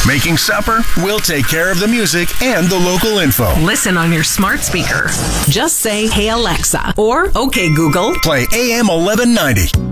Making supper? We'll take care of the music and the local info. Listen on your smart speaker. Just say, "Hey Alexa," or "Okay Google." Play AM 1190.